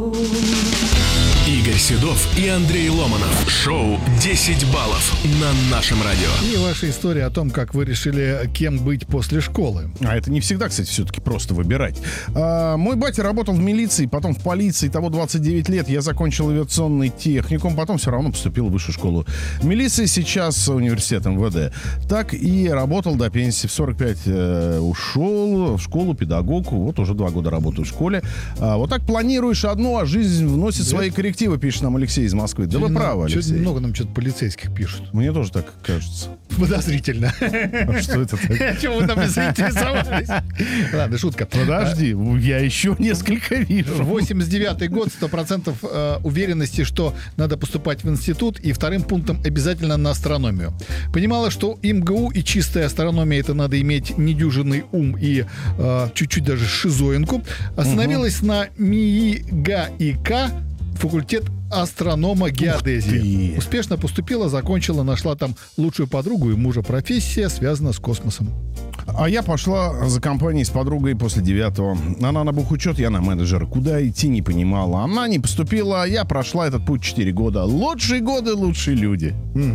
Игорь Седов и Андрей Ломанов. Шоу «10 баллов» на нашем радио. И ваша история о том, как вы решили, кем быть после школы. А это не всегда, кстати, все-таки просто выбирать. Мой батя работал в милиции, потом в полиции. Того 29 лет. Я закончил авиационный техникум, потом все равно поступил в высшую школу милиции, сейчас университет МВД. Так и работал до пенсии. В 45 ушел в школу, педагог. Вот уже 2 года работаю в школе. Вот так планируешь одно, а жизнь вносит свои коррективы, пишет нам Алексей из Москвы. Да вы правы, Алексей. Много нам что-то полицейских пишут. Мне тоже так кажется. Подозрительно. А что это так? Чего вы там не заинтересовались? Ладно, шутка. Подожди, я еще несколько вижу. 89-й год, 100% уверенности, что надо поступать в институт, и вторым пунктом обязательно на астрономию. Понимала, что и МГУ, и чистая астрономия — это надо иметь недюжинный ум и чуть-чуть даже шизоинку. Остановилась на МИИГА-ИК, факультет астронома-геодезии. Успешно поступила, закончила, нашла там лучшую подругу и мужа. Профессия связана с космосом. А я пошла за компанией с подругой после 9-го. Она на бухучет, я на менеджера. Куда идти не понимала. Она не поступила, а я прошла этот путь 4 года. Лучшие годы, лучшие люди.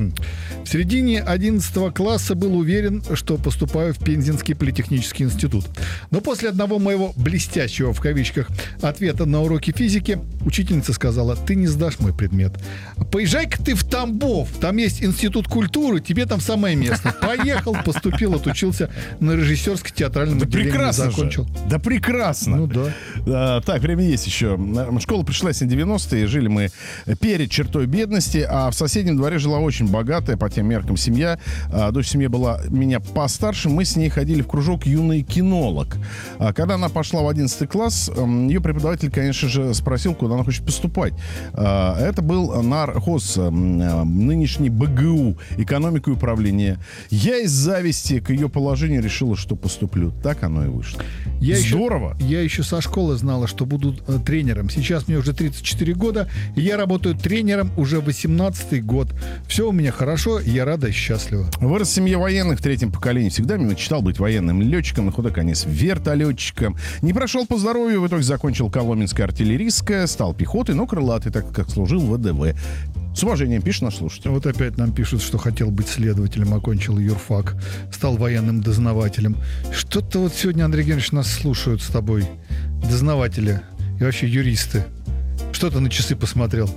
В середине 11 класса был уверен, что поступаю в Пензенский политехнический институт. Но после одного моего «блестящего» в кавичках ответа на уроке физики учительница сказала: «Ты не сдашь мой предмет. Поезжай-ка ты в Тамбов, там есть институт культуры, тебе там самое место». Поехал, поступил, отучился на режиссерско-театральном отделении. Прекрасно закончил. же. Да прекрасно. Ну да. Так, время есть еще. Школа пришлась на 90-е, жили мы перед чертой бедности, а в соседнем дворе жила очень богатая по тем меркам семья. Дочь семьи была меня постарше, мы с ней ходили в кружок «Юный кинолог». Когда она пошла в 11 класс, ее преподаватель, конечно же, спросил, куда она хочет поступать. Это был нархоз, нынешний БГУ, экономика и управление. Я из зависти к ее положению решила, что поступлю. Так оно и вышло. Здорово. Я еще со школы знала, что буду тренером. Сейчас мне уже 34 года, и я работаю тренером уже 18-й год. Все у меня хорошо, я рада и счастлива. Вырос в семье военных в 3-м поколении. Всегда мечтал быть военным летчиком, на худой конец вертолетчиком. Не прошел по здоровью, в итоге закончил Коломенское артиллерийское, стал пехотой, но крылатый, так как служил в ВДВ. С уважением, пишет наш слушатель. Вот опять нам пишут, что хотел быть следователем, окончил юрфак, стал военным дознавателем. Что-то вот сегодня, Андрей Геннадьевич, нас слушают с тобой дознаватели и вообще юристы. Что ты на часы посмотрел?